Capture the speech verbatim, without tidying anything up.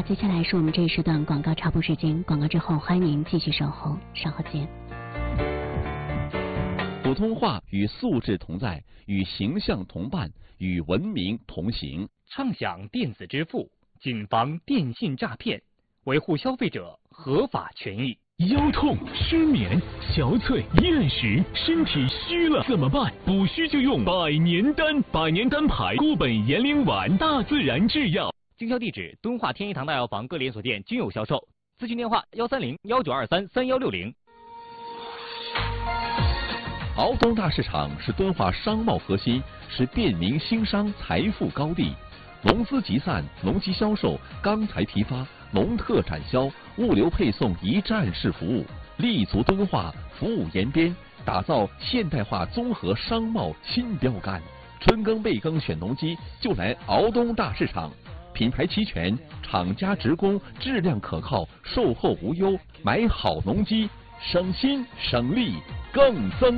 接下来是我们这一时段广告插播时间，广告之后欢迎您继续守候，稍后见。 普通话与素质同在，与形象同伴，与文明同行。 畅享电子支付，谨防电信诈骗，维护消费者合法权益。 腰痛、失眠、憔悴、厌食，身体虚了怎么办？补虚就用百年丹，百年丹牌固本延龄丸，大自然制药。 经销地址：敦化天一堂大药房各连锁店均有销售。咨询电话：幺三零幺九二三三幺六零。 敖东大市场是敦化商贸核心，是便民兴商财富高地。农资集散、农机销售、钢材批发、农特产销、物流配送一站式服务，立足敦化，服务延边，打造现代化综合商贸新标杆。春耕备耕选农机就来敖东大市场，品牌齐全，厂家直供，质量可靠，售后无忧，买好农机省心省力更增